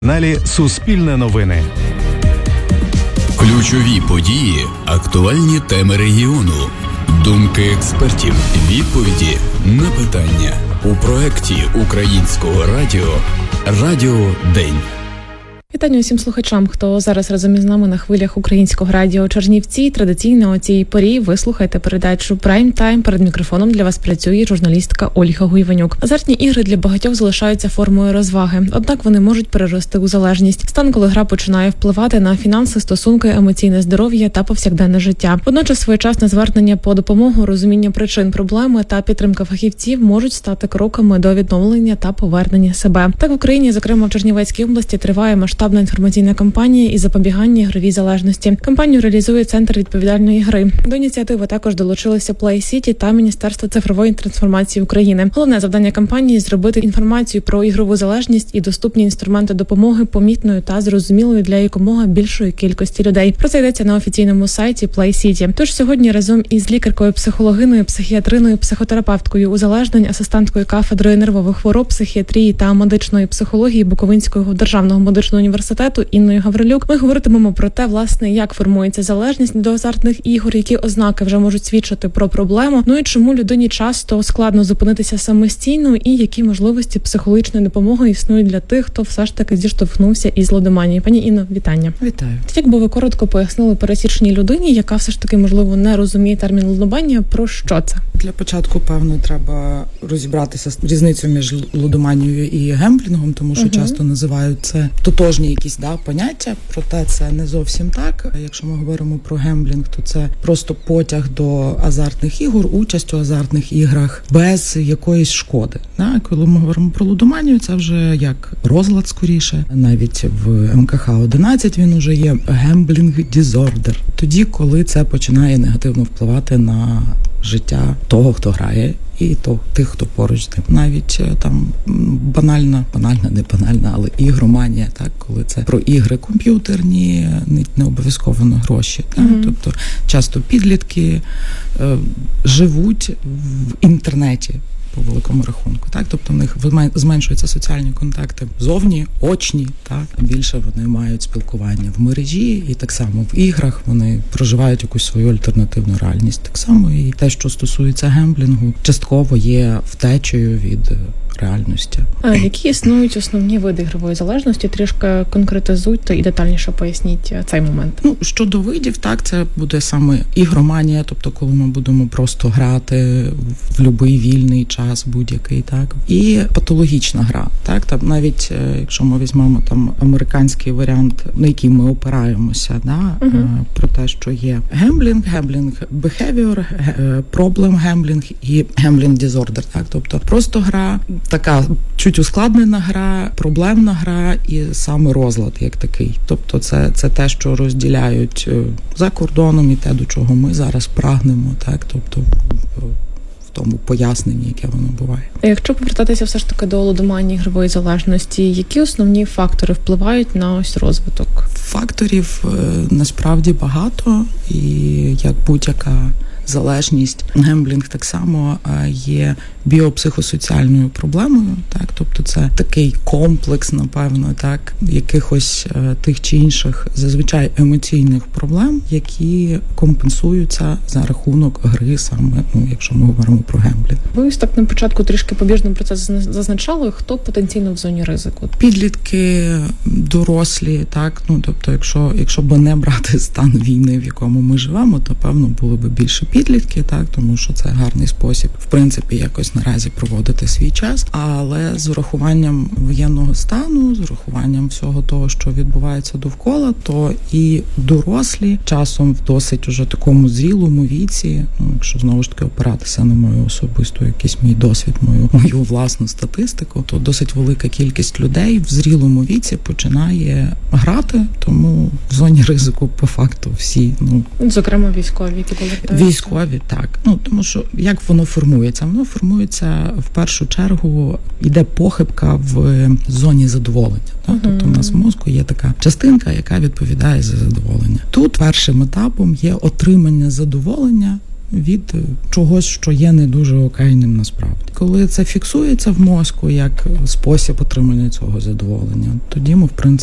Каналі Суспільне новини. Ключові події, актуальні теми регіону, думки експертів, відповіді на питання у проєкті Українського радіо «Радіо День». Вітання усім слухачам, хто зараз разом із нами на хвилях Українського радіо Чернівці. Традиційно о цій порі ви слухаєте передачу «Прайм Тайм». Перед мікрофоном для вас працює журналістка Ольга Гуйванюк. Азартні ігри для багатьох залишаються формою розваги, однак вони можуть перерости у залежність. Стан, коли гра починає впливати на фінанси, стосунки, емоційне здоров'я та повсякденне життя. Водночас своєчасне звернення по допомогу, розуміння причин проблеми та підтримка фахівців можуть стати кроками до відновлення та повернення себе. Так в Україні, зокрема в Чернівецькій області, триває масштабна інформаційна кампанія із запобігання ігровій залежності. Кампанію реалізує Центр відповідальної гри. До ініціативи також долучилися Play City та Міністерство цифрової трансформації України. Головне завдання кампанії – зробити інформацію про ігрову залежність і доступні інструменти допомоги помітною та зрозумілою для якомога більшої кількості людей. Про це йдеться на офіційному сайті Play City. Тож сьогодні разом із лікаркою-психологиною, психіатриною, психотерапевткою узалежнень, асистенткою кафедри нервових хвороб, психіатрії та медичної психології Буковинського державного медичного університету Інною Гаврилюк ми говоритимемо про те, власне, як формується залежність до азартних ігор, які ознаки вже можуть свідчити про проблему, ну і чому людині часто складно зупинитися самостійно, і які можливості психологічної допомоги існують для тих, хто все ж таки зіштовхнувся із лудоманією. Пані Інно, вітання. Вітаю. Як би ви коротко пояснили пересічній людині, яка все ж таки, можливо, не розуміє термін лудоманія, про що це? Для початку, певно, треба розібратися з різницею між лудоманією і гемблінгом, тому що часто називають це тотожні якісь поняття, проте це не зовсім так. Якщо ми говоримо про гемблінг, то це просто потяг до азартних ігор, участь у азартних іграх без якоїсь шкоди. Коли ми говоримо про лудоманію, це вже як розлад скоріше. Навіть в МКХ-11 він уже є гемблінг-дізордер. Тоді, коли це починає негативно впливати на життя того, хто грає, і тих, хто поруч з ним. Навіть там банальна, не банальна, але ігроманія, так, коли це про ігри комп'ютерні, не обов'язково на гроші. Так? Тобто часто підлітки живуть в інтернеті, по великому рахунку, так, тобто в них зменшуються соціальні контакти зовні, очні, так, більше вони мають спілкування в мережі, і так само в іграх вони проживають якусь свою альтернативну реальність. Так само і те, що стосується гемблінгу, частково є втечею від реальності. А які існують основні види ігрової залежності? Трішки конкретизуйте і детальніше поясніть цей момент. Щодо видів, так, це буде саме ігроманія, тобто коли ми будемо просто грати в будь-який вільний час, будь-який, так. І патологічна гра, так, там навіть якщо ми візьмемо там американський варіант, на який ми опираємося, про те, що є гемблінг behavior, problem гемблінг і гемблінг disorder, так, тобто просто гра, така чуть ускладнена гра, проблемна гра і саме розлад як такий. Тобто це те, що розділяють за кордоном, і те, до чого ми зараз прагнемо, так, тобто в тому поясненні, яке воно буває. Якщо повертатися все ж таки до лудоманії, ігрової залежності, які основні фактори впливають на ось розвиток? Факторів насправді багато, і як будь-яка залежність, гемблінг так само є біопсихосоціальною проблемою, так, тобто це такий комплекс, напевно, так, якихось тих чи інших зазвичай емоційних проблем, які компенсуються за рахунок гри саме, якщо ми говоримо про гемблінг. Ви ось так на початку трішки побіжно про це зазначали, хто потенційно в зоні ризику? Підлітки, дорослі, так, тобто якщо б не брати стан війни, в якому ми живемо, то певно було б більше підлітки, так, тому що це гарний спосіб, в принципі, якось наразі проводити свій час, але з урахуванням воєнного стану, з урахуванням всього того, що відбувається довкола, то і дорослі часом в досить уже такому зрілому віці, якщо знову ж таки опиратися на мою особисту якийсь мій досвід, мою власну статистику, то досить велика кількість людей в зрілому віці починає грати, тому в зоні ризику по факту всі, зокрема військові, які повертаються. Військові, так. Тому що як воно формується? Воно формується в першу чергу, йде похибка в зоні задоволення. Так? Тобто в нас в мозку є така частинка, яка відповідає за задоволення. Тут першим етапом є отримання задоволення від чогось, що є не дуже окейним насправді. Коли це фіксується в мозку як спосіб отримання цього задоволення, тоді ми, в принципі,